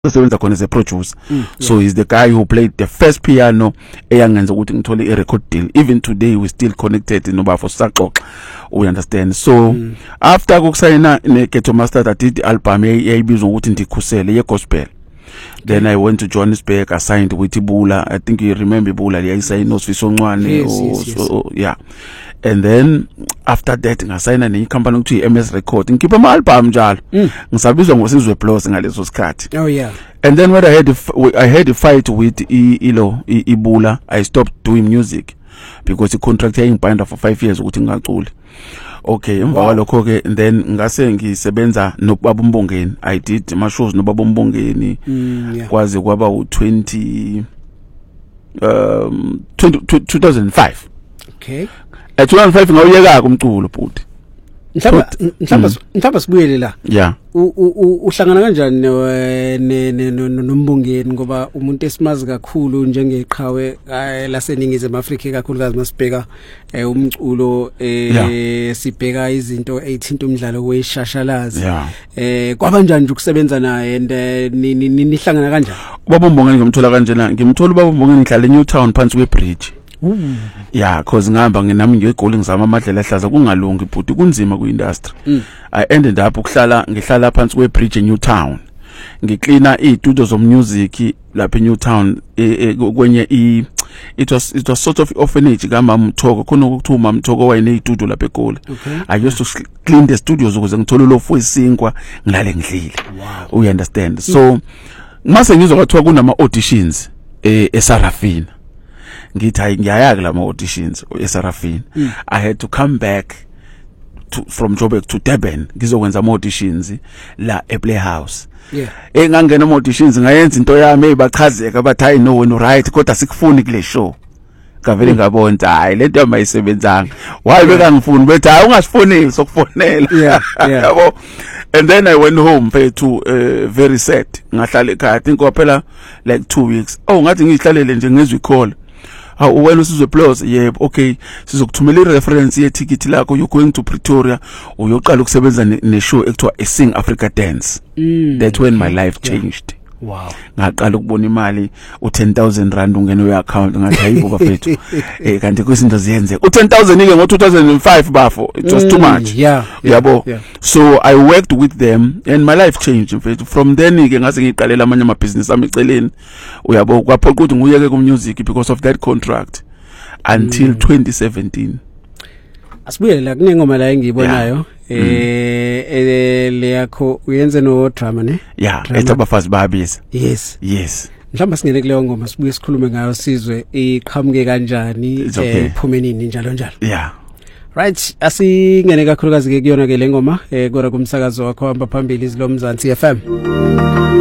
sebenza khona as a producer. So he's the guy who played the first piano eyangenza ukuthi ngithole a record deal. Even today we still connected noba for saxoxa. We understand. So after kokusayina ne Ghetto Master I did the album eyayibizwa ukuthi ndikhusele ye gospel. Then I went to Johannesburg, I signed with Ibula. I think you remember Ibula, I signed Nosfiso Ncwane. Yes. Yeah. And then after that I signed a company to MS Record. Ngikhipha ama album njalo. Ngisabizwa ngosizwe plus ngaleso sikhathi. Oh yeah. And then when I had a fight with Ibula, I stopped doing music because the contract yayingibind for 5 years ukuthi ngicule. Okay, emva kwalokho ke then ngase ngisebenza noBaba Mbongeni. I did my shows noBaba Mbongeni kwaze kwaba u20 2005. Okay. At 2005 ngawuyeka umculo futhi. Mhlamba sibuyele la. Yeah. Uhlangana kanjani noMbongeni ngoba umuntu esimazi kakhulu njengeqhawe laseningizimu Afrika kakhulukazi masibheka umculo sibheka izinto ethinta umdlalo weshashalazi. Kwabanjani nje ukusebenza naye and nihlangana kanjani? Ubaba Mbongeni ngimthola kanjena ngimthola ubaba Mbongeni ngihlala eNewtown phansi kwebridge. Yeah, cause ngihamba nginami ngegoli ngizama amadlela ahlaza kungalungi futhi kunzima ku-industry. I ended up ngihlala phansi kwebridge eNewtown. Ngicleana istudio zommusic lapha eNewtown kwenye it was sort of orphanage kaMama Mthoko khona ukuthi uMama Mthoko wayenestudio lapha eGoli. I used to clean the studios ukuze ngithole lofu isinkwa ngilale ngidlile. You understand? So mase ngizwa kwathiwa kunama auditions eSarafina. Ngithi ngiyayaka lama auditions eSarafina. I had to come back from Joburg to Durban ngizokwenza ama auditions la ePlayhouse. Engangena ama auditions ngayenza into yami ebachazeka bathi hayi no wena right kodwa sikufuni kule show. Ngavele ngabona hayi lento yamayisebenzanga. Why bekangifuni bethi hayi ungasifoneli sokufonela. Yabo. And then I went home to very sad. Ngahlala ekhaya. I think kwaphela like 2 weeks. Oh ngathi ngihlalele nje ngezwe call. Wena usizwe plus yebo okay sizokuthumela ireference yeticket lakho you're going to Pretoria uyoqala ukusebenza neshow ekuthiwa Sing Africa Dance. That's when my life changed. Wow. Ngaqala ukubona imali u10,000 rand ungena we account ngathi hayibo bafethu kanti kwizinto ziyenze u10,000 ike ngo2005 bafo it was too much. Yabo. So I worked with them and my life changed mfethu from then ike ngase ngiqalela amanye ama business ami eceleni uyabo kwaphoqa ukuthi nguyeke ku music because of that contract until 2017. Asibuyele la kunengoma la engiyibonayo le yakho uyenze no drama ne? Etabafazi bayabiza. Yes. Mhlawumbe singene kuleyo ngoma sibuye sikhulume ngayo sizwe iqhamuke kanjani iphume nini njalo. Right, asingene kakhulukazi ke kuyona ke le ngoma kodwa kumsakazo wakho hamba phambili izilo Mzansi FM.